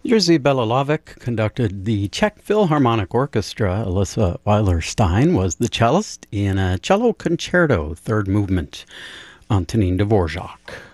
Jerzy Belalovich conducted the Czech Philharmonic Orchestra. Alyssa Weiler-Stein was the cellist in a cello concerto, third movement, Antonin Dvorak.